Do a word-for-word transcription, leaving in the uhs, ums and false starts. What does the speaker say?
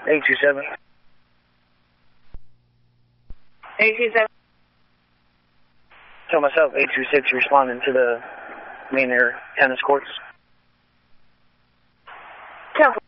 eight two seven. eight two seven. Tell myself, eight two six, responding to the main air tennis courts. Ten